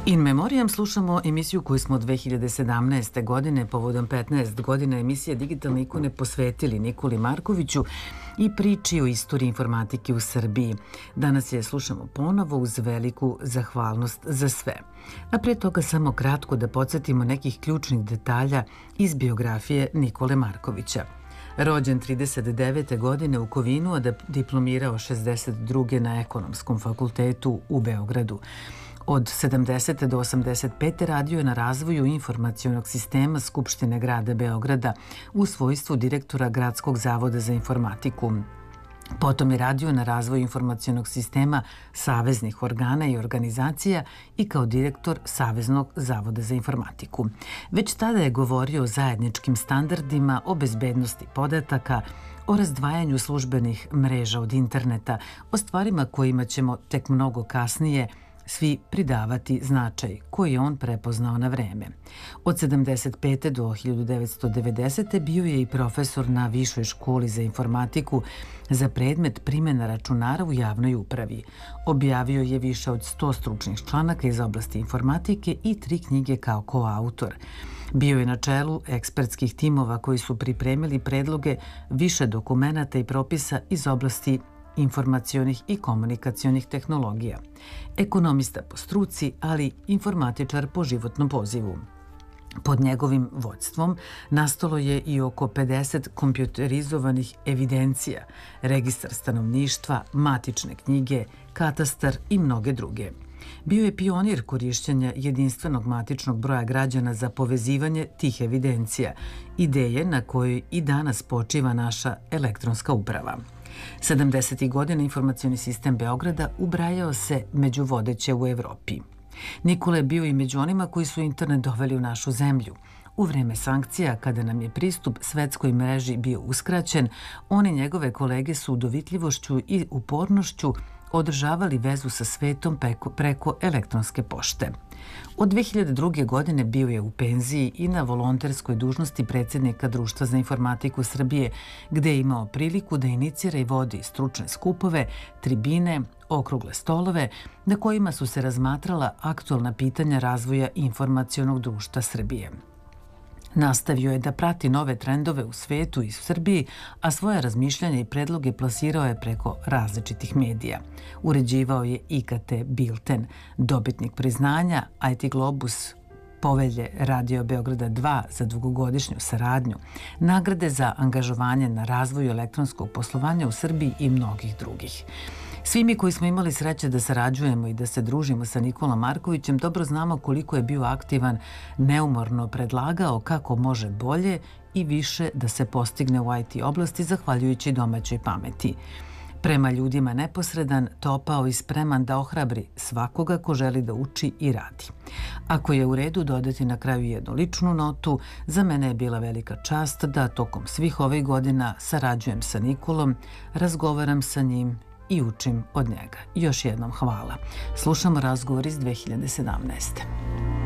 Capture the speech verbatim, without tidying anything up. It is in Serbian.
In memoriam slušamo emisiju koju smo dve hiljade sedamnaeste. godine povodom petnaest godina emisije Digitalne ikone posvetili Nikoli Markoviću i priči o istoriji informatike u Srbiji. Danas je slušamo ponovo uz veliku zahvalnost za sve. A pre toga samo kratko da podsjetimo nekih ključnih detalja iz biografije Nikole Markovića. Rođen trideset devete. godine u Kovinu, a diplomirao šezdeset druge. na Ekonomskom fakultetu u Beogradu. Od sedamdesete. do osamdeset pete. radio je na razvoju informacionog sistema Skupštine grada Beograda u svojstvu direktora Gradskog zavoda za informatiku. Potom je radio na razvoju informacionog sistema saveznih organa i organizacija i kao direktor Saveznog zavoda za informatiku. Već tada je govorio o zajedničkim standardima, o bezbednosti podataka, o razdvajanju službenih mreža od interneta, o stvarima kojima ćemo tek mnogo kasnije svi pridavati značaj koji je on prepoznao na vreme. Od sedamdeset pete. do hiljadu devetsto devedesete. bio je i profesor na Višoj školi za informatiku za predmet primjena računara u javnoj upravi. Objavio je više od sto stručnih članaka iz oblasti informatike i tri knjige kao koautor. Bio je na čelu ekspertskih timova koji su pripremili predloge više dokumenata i propisa iz oblasti informacionih i komunikacionih tehnologija. Ekonomista po struci, ali informatičar po životnom pozivu. Pod njegovim vođstvom nastalo je i oko pedeset kompjuterizovanih evidencija, registar stanovništva, matične knjige, katastar i mnoge druge. Bio je pionir korišćenja jedinstvenog matičnog broja građana za povezivanje tih evidencija, ideje na kojoj i danas počiva naša elektronska uprava. sedamdesetih. godina informacioni sistem Beograda ubrajao se među vodeće u Evropi. Nikola je bio i među onima koji su internet doveli u našu zemlju. U vreme sankcija, kada nam je pristup svetskoj mreži bio uskraćen, on i njegove kolege su dovitljivošću i upornošću održavali vezu sa svetom preko, preko elektronske pošte. Od dve hiljade druge. godine bio je u penziji i na volonterskoj dužnosti predsjednika Društva za informatiku Srbije, gde je imao priliku da inicira i vodi stručne skupove, tribine, okrugle stolove, na kojima su se razmatrala aktualna pitanja razvoja informacionog društva Srbije. Nastavio je da prati nove trendove u svetu i u Srbiji, a svoje razmišljanja i predloge plasirao je preko različitih medija. Uređivao je I K T Bilten, dobitnik priznanja, I T Globus, povelje Radio Beograda dva za dugogodišnju saradnju, nagrade za angažovanje na razvoju elektronskog poslovanja u Srbiji i mnogih drugih. Svi mi koji smo imali sreće da sarađujemo i da se družimo sa Nikolom Markovićem dobro znamo koliko je bio aktivan, neumorno predlagao kako može bolje i više da se postigne u I T oblasti zahvaljujući domaćoj pameti. Prema ljudima neposredan, topao i spreman da ohrabri svakoga ko želi da uči i radi. Ako je u redu dodati na kraju jednu ličnu notu, za mene je bila velika čast da tokom svih ovih godina sarađujem sa Nikolom, razgovaram sa njim i učim od njega. Još jednom hvala. Slušamo razgovor iz dve hiljade sedamnaeste.